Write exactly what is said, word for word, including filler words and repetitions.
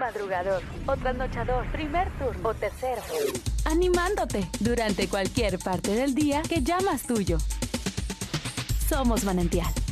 madrugador o trasnochador, primer turno o tercero. Animándote durante cualquier parte del día que llamas tuyo. Somos Manantial.